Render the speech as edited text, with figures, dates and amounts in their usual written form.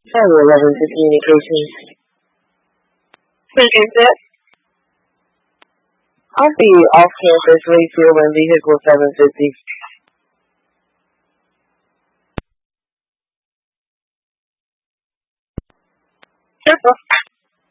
Tower 11 for communications. Presented. I'll be off-campus refuel and vehicle 750. Triple.